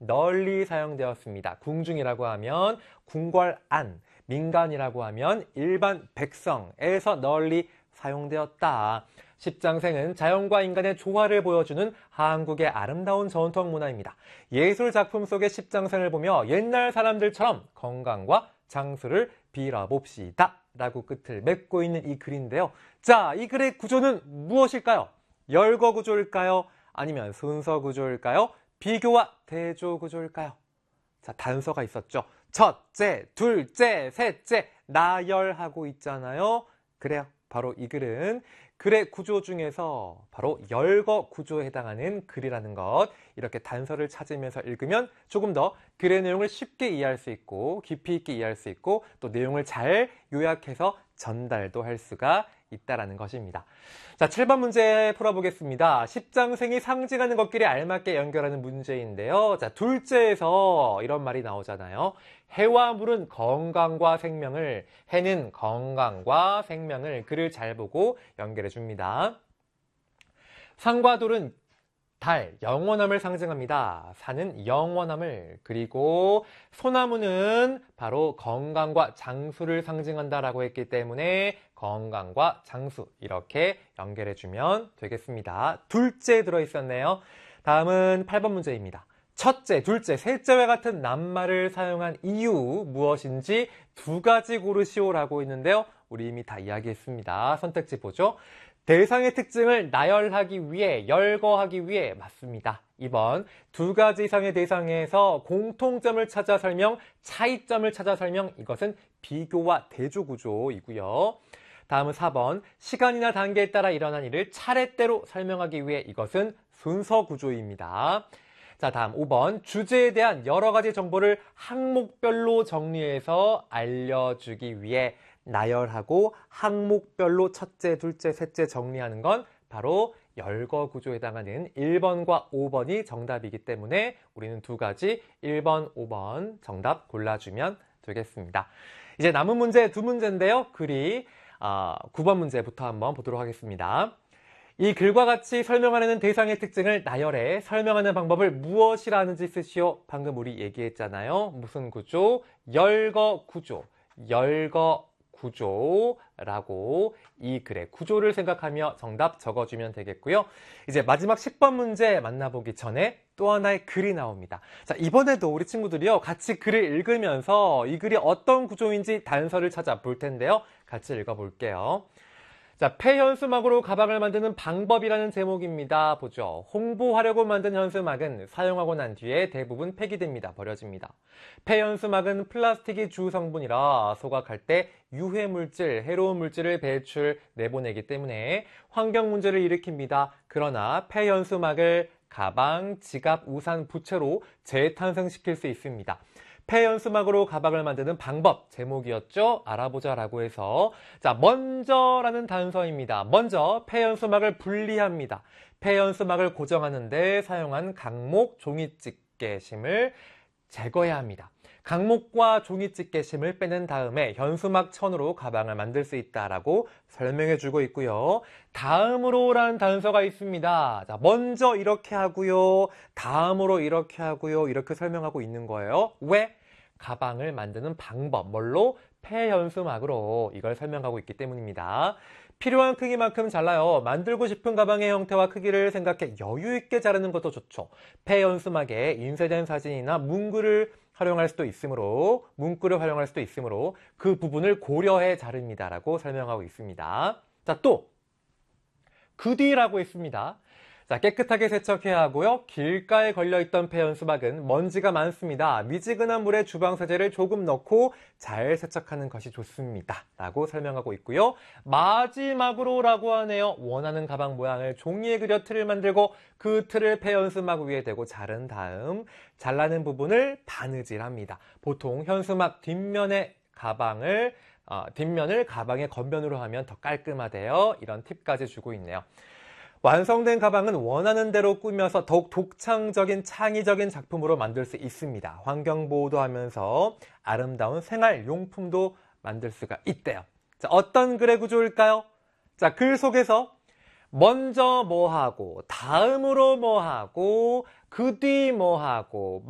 널리 사용되었습니다. 궁중이라고 하면 궁궐안, 민간이라고 하면 일반 백성에서 널리 사용되었다. 십장생은 자연과 인간의 조화를 보여주는 한국의 아름다운 전통 문화입니다. 예술 작품 속의 십장생을 보며 옛날 사람들처럼 건강과 장수를 빌어봅시다 라고 끝을 맺고 있는 이 글인데요. 자, 이 글의 구조는 무엇일까요? 열거 구조일까요? 아니면 순서 구조일까요? 비교와 대조 구조일까요? 자, 단서가 있었죠. 첫째, 둘째, 셋째, 나열하고 있잖아요. 그래요. 바로 이 글은 글의 구조 중에서 바로 열거 구조에 해당하는 글이라는 것, 이렇게 단서를 찾으면서 읽으면 조금 더 글의 내용을 쉽게 이해할 수 있고 깊이 있게 이해할 수 있고 또 내용을 잘 요약해서 전달도 할 수가 있다라는 것입니다. 자, 7번 문제 풀어보겠습니다. 십장생이 상징하는 것끼리 알맞게 연결하는 문제인데요. 자, 둘째에서 이런 말이 나오잖아요. 해와 물은 건강과 생명을, 해는 건강과 생명을, 글을 잘 보고 연결해 줍니다. 산과 돌은 달, 영원함을 상징합니다. 산은 영원함을, 그리고 소나무는 바로 건강과 장수를 상징한다라고 했기 때문에 건강과 장수, 이렇게 연결해주면 되겠습니다. 둘째 들어있었네요. 다음은 8번 문제입니다. 첫째, 둘째, 셋째와 같은 낱말을 사용한 이유 무엇인지 두 가지 고르시오라고 있는데요. 우리 이미 다 이야기했습니다. 선택지 보죠. 대상의 특징을 나열하기 위해, 열거하기 위해 맞습니다. 2번, 두 가지 이상의 대상에서 공통점을 찾아 설명, 차이점을 찾아 설명, 이것은 비교와 대조 구조이고요. 다음은 4번, 시간이나 단계에 따라 일어난 일을 차례대로 설명하기 위해, 이것은 순서 구조입니다. 자, 다음 5번, 주제에 대한 여러 가지 정보를 항목별로 정리해서 알려주기 위해, 나열하고 항목별로 첫째, 둘째, 셋째 정리하는 건 바로 열거 구조에 해당하는 1번과 5번이 정답이기 때문에 우리는 두 가지 1번, 5번 정답 골라주면 되겠습니다. 이제 남은 문제 두 문제인데요. 글이 9번 문제부터 한번 보도록 하겠습니다. 이 글과 같이 설명하는 대상의 특징을 나열해 설명하는 방법을 무엇이라 하는지 쓰시오. 방금 우리 얘기했잖아요. 무슨 구조? 열거 구조. 열거 구조라고 이 글의 구조를 생각하며 정답 적어주면 되겠고요. 이제 마지막 10번 문제 만나보기 전에 또 하나의 글이 나옵니다. 자, 이번에도 우리 친구들이요, 같이 글을 읽으면서 이 글이 어떤 구조인지 단서를 찾아볼 텐데요. 같이 읽어볼게요. 자, 폐현수막으로 가방을 만드는 방법이라는 제목입니다. 보죠. 홍보하려고 만든 현수막은 사용하고 난 뒤에 대부분 폐기됩니다. 버려집니다. 폐현수막은 플라스틱이 주 성분이라 소각할 때 유해물질, 해로운 물질을 내보내기 때문에 환경 문제를 일으킵니다. 그러나 폐현수막을 가방, 지갑, 우산, 부채로 재탄생시킬 수 있습니다. 폐연수막으로 가방을 만드는 방법, 제목이었죠? 알아보자라고 해서, 자, 먼저라는 단서입니다. 먼저 폐연수막을 분리합니다. 폐연수막을 고정하는 데 사용한 강목, 종이집게심을 제거해야 합니다. 강목과 종이집게심을 빼낸 다음에 현수막 천으로 가방을 만들 수 있다라고 설명해 주고 있고요. 다음으로라는 단서가 있습니다. 자, 먼저 이렇게 하고요. 다음으로 이렇게 하고요. 이렇게 설명하고 있는 거예요. 왜? 가방을 만드는 방법, 뭘로? 폐현수막으로 이걸 설명하고 있기 때문입니다. 필요한 크기만큼 잘라요. 만들고 싶은 가방의 형태와 크기를 생각해 여유 있게 자르는 것도 좋죠. 폐현수막에 인쇄된 사진이나 문구를 활용할 수도 있으므로 그 부분을 고려해 자릅니다라고 설명하고 있습니다. 자, 또 그 뒤라고 있습니다. 자, 깨끗하게 세척해야 하고요. 길가에 걸려있던 폐연수막은 먼지가 많습니다. 미지근한 물에 주방세제를 조금 넣고 잘 세척하는 것이 좋습니다. 라고 설명하고 있고요. 마지막으로 라고 하네요. 원하는 가방 모양을 종이에 그려 틀을 만들고 그 틀을 폐연수막 위에 대고 자른 다음 잘라낸 부분을 바느질합니다. 보통 현수막 뒷면을 가방의 겉면으로 하면 더 깔끔하대요. 이런 팁까지 주고 있네요. 완성된 가방은 원하는 대로 꾸며서 더욱 독창적인 창의적인 작품으로 만들 수 있습니다. 환경보호도 하면서 아름다운 생활용품도 만들 수가 있대요. 자, 어떤 글의 구조일까요? 자, 글 속에서 먼저 뭐 하고, 다음으로 뭐 하고, 그 뒤 뭐 하고,